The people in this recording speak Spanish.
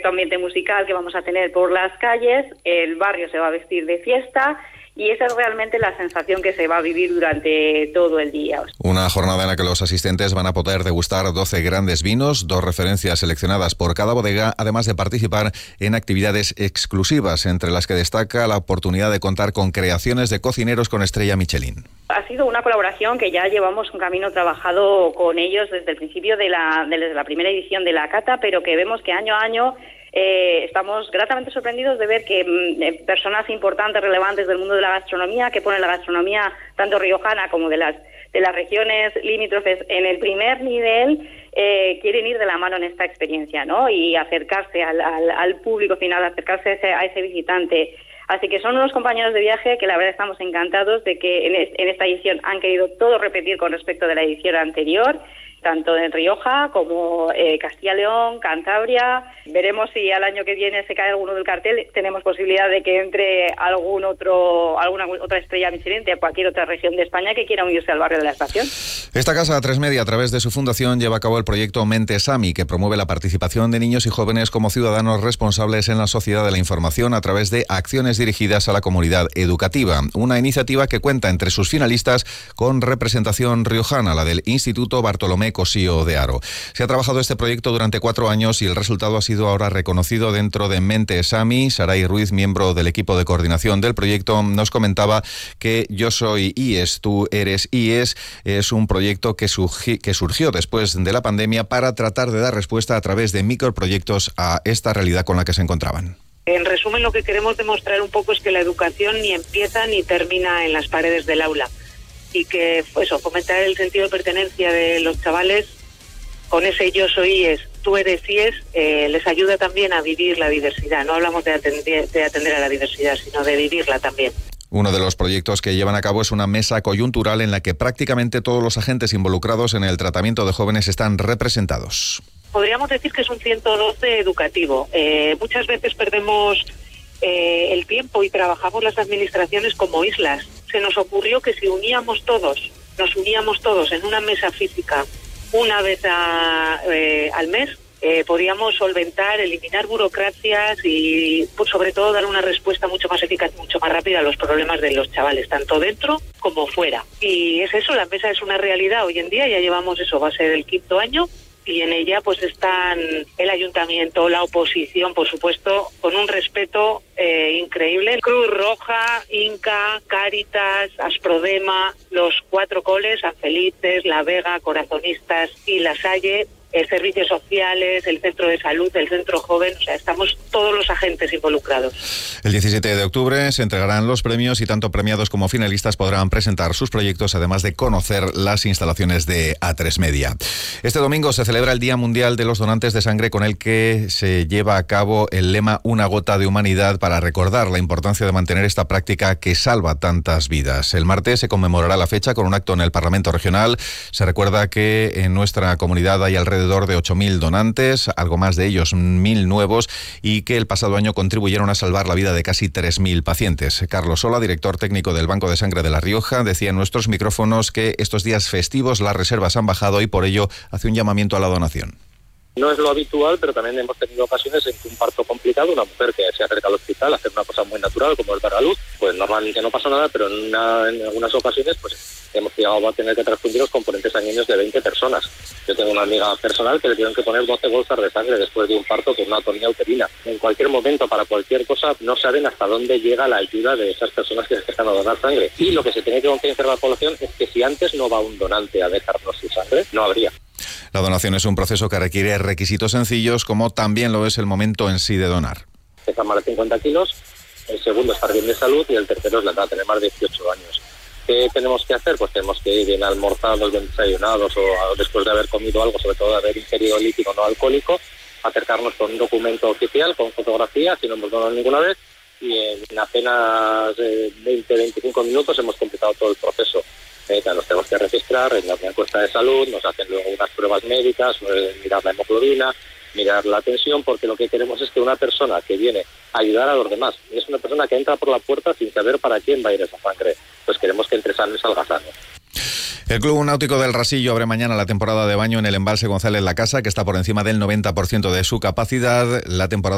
perfecto ambiente musical que vamos a tener por las calles, el barrio se va a vestir de fiesta y esa es realmente la sensación que se va a vivir durante todo el día. Una jornada en la que los asistentes van a poder degustar 12 grandes vinos, 2 referencias seleccionadas por cada bodega, además de participar en actividades exclusivas, entre las que destaca la oportunidad de contar con creaciones de cocineros con estrella Michelin. Ha sido una colaboración que ya llevamos un camino trabajado con ellos desde el principio desde la primera edición de la cata, pero que vemos que año a año estamos gratamente sorprendidos de ver que personas importantes, relevantes del mundo de la gastronomía, que ponen la gastronomía tanto riojana como de las regiones limítrofes en el primer nivel, quieren ir de la mano en esta experiencia, ¿no? Y acercarse al público final, acercarse a ese visitante. Así que son unos compañeros de viaje que la verdad estamos encantados de que en esta edición han querido todo repetir con respecto de la edición anterior, tanto en Rioja como Castilla y León, Cantabria. Veremos si al año que viene se cae alguno del cartel. Tenemos posibilidad de que entre alguna otra estrella Michelin de cualquier otra región de España que quiera unirse al barrio de la Estación. Esta casa A3 Media, a través de su fundación, lleva a cabo el proyecto Mente Sami, que promueve la participación de niños y jóvenes como ciudadanos responsables en la sociedad de la información a través de acciones dirigidas a la comunidad educativa. Una iniciativa que cuenta entre sus finalistas con representación riojana, la del Instituto Bartolomé Cosío de Haro. Se ha trabajado este proyecto durante 4 años y el resultado ha sido ahora reconocido dentro de Mente Sami. Saray Ruiz, miembro del equipo de coordinación del proyecto, nos comentaba que Yo soy IES, tú eres IES, es un proyecto que surgió después de la pandemia para tratar de dar respuesta a través de microproyectos a esta realidad con la que se encontraban. En resumen, lo que queremos demostrar un poco es que la educación ni empieza ni termina en las paredes del aula y que fomentar el sentido de pertenencia de los chavales con ese yo soy IES, tú eres IES, les ayuda también a vivir la diversidad. No hablamos de atender a la diversidad, sino de vivirla también. Uno de los proyectos que llevan a cabo es una mesa coyuntural en la que prácticamente todos los agentes involucrados en el tratamiento de jóvenes están representados. Podríamos decir que es un 112 educativo. Muchas veces perdemos el tiempo y trabajamos las administraciones como islas. Se nos ocurrió que si nos uníamos todos en una mesa física una vez al mes, podíamos solventar, eliminar burocracias y sobre todo dar una respuesta mucho más eficaz, mucho más rápida a los problemas de los chavales, tanto dentro como fuera. Y es eso, la mesa es una realidad hoy en día, ya llevamos va a ser el 5º año, y en ella pues están el ayuntamiento, la oposición, por supuesto, con un respeto increíble. Cruz Roja, Inca, Cáritas, Asprodema, los 4 coles, San Felices, La Vega, Corazonistas y La Salle, servicios sociales, el centro de salud, el centro joven, estamos todos los agentes involucrados. El 17 de octubre se entregarán los premios y tanto premiados como finalistas podrán presentar sus proyectos, además de conocer las instalaciones de A3 Media. Este domingo se celebra el Día Mundial de los Donantes de Sangre, con el que se lleva a cabo el lema Una gota de humanidad, para recordar la importancia de mantener esta práctica que salva tantas vidas. El martes se conmemorará la fecha con un acto en el Parlamento Regional. Se recuerda que en nuestra comunidad hay alrededor de 8.000 donantes, algo más de ellos 1.000 nuevos, y que el pasado año contribuyeron a salvar la vida de casi 3.000 pacientes. Carlos Sola, director técnico del Banco de Sangre de La Rioja, decía en nuestros micrófonos que estos días festivos las reservas han bajado y por ello hace un llamamiento a la donación. No es lo habitual, pero también hemos tenido ocasiones en que un parto complicado, una mujer que se acerca al hospital a hacer una cosa muy natural como es dar a luz, pues normalmente no pasa nada, pero en algunas ocasiones pues hemos llegado a tener que transfundir los componentes sanguíneos de 20 personas. Yo tengo una amiga personal que le tuvieron que poner 12 bolsas de sangre después de un parto con una atonía uterina. En cualquier momento, para cualquier cosa, no saben hasta dónde llega la ayuda de esas personas que se están a donar sangre. Y lo que se tiene que concienciar a la población es que si antes no va un donante a dejarnos su sangre, no habría. La donación es un proceso que requiere requisitos sencillos, como también lo es el momento en sí de donar. Pesar más de 50 kilos, el segundo estar bien de salud y el tercero es la edad, tener más de 18 años. ¿Qué tenemos que hacer? Pues tenemos que ir bien almorzados, bien desayunados o después de haber comido algo, sobre todo de haber ingerido líquido no alcohólico, acercarnos con un documento oficial, con fotografía, si no hemos donado ninguna vez, y en apenas 20-25 minutos hemos completado todo el proceso. Nos tenemos que registrar en la encuesta de salud, nos hacen luego unas pruebas médicas, mirar la hemoglobina, mirar la tensión, porque lo que queremos es que una persona que viene a ayudar a los demás, es una persona que entra por la puerta sin saber para quién va a ir esa sangre, pues queremos que entre sano y salga sano. El Club Náutico del Rasillo abre mañana la temporada de baño en el embalse González La Casa, que está por encima del 90% de su capacidad. La temporada